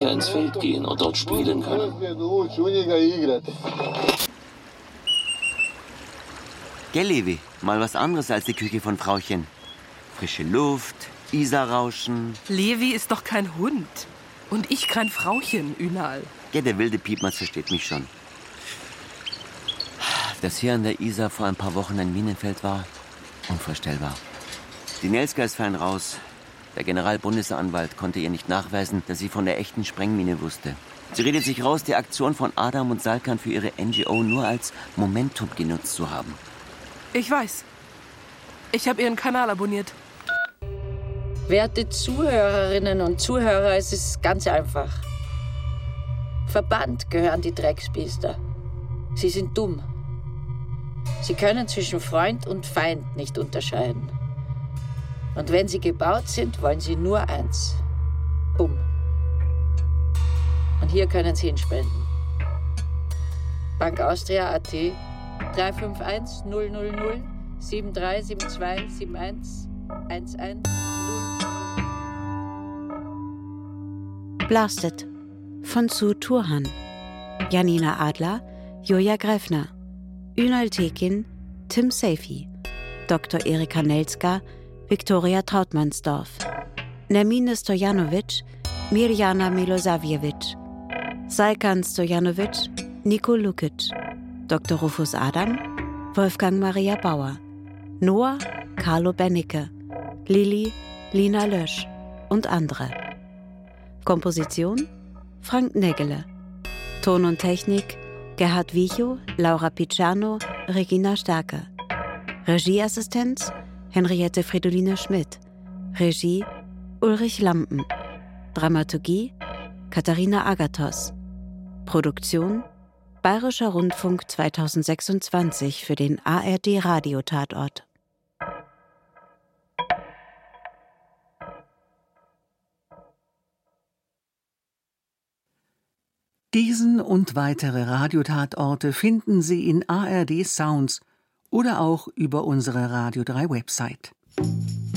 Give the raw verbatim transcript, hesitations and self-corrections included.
weiter ins Feld gehen und dort spielen können. Gell, Levi? Mal was anderes als die Küche von Frauchen. Frische Luft, Isarrauschen. Levi ist doch kein Hund. Und ich kein Frauchen, Ünal. Ja, der wilde Piepmatz versteht mich schon. Dass hier an der Isar vor ein paar Wochen ein Minenfeld war, unvorstellbar. Die Nelska ist fein raus. Der Generalbundesanwalt konnte ihr nicht nachweisen, dass sie von der echten Sprengmine wusste. Sie redet sich raus, die Aktion von Adam und Salkan für ihre N G O nur als Momentum genutzt zu haben. Ich weiß. Ich habe Ihren Kanal abonniert. Werte Zuhörerinnen und Zuhörer, es ist ganz einfach. Verbannt gehören die Drecksbiester. Sie sind dumm. Sie können zwischen Freund und Feind nicht unterscheiden. Und wenn sie gebaut sind, wollen sie nur eins. Bumm. Und hier können Sie hinspenden. Bank Austria Punkt A T drei fünf eins null null null sieben drei sieben zwei sieben eins eins eins null. Blasted von Sue Turhan, Janina Adler, Julia Greifner, Ünal Tekin, Tim Seyfi, Doktor Erika Nelska, Viktoria Trautmannsdorf, Nermine Stojanovic, Mirjana Milosavljevic, Salkan Stojanovic, Niko Lukic, Doktor Rufus Adam, Wolfgang Maria Bauer, Noah Carlo Bennecke, Lilly Lina Lösch und andere. Komposition Frank Nägele. Ton und Technik Gerhard Wiechow, Laura Picciano, Regina Starke. Regieassistenz Henriette Fridoline Schmidt. Regie Ulrich Lampen. Dramaturgie Katharina Agathos. Produktion Bayerischer Rundfunk zweitausendsechsundzwanzig für den A R D Radiotatort. Diesen und weitere Radiotatorte finden Sie in A R D Sounds oder auch über unsere Radio drei Website.